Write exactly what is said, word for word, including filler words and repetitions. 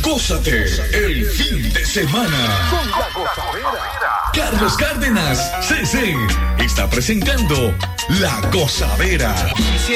Gózate el fin de semana con la Gozadera. Carlos Cárdenas, C C, está presentando La Gozadera.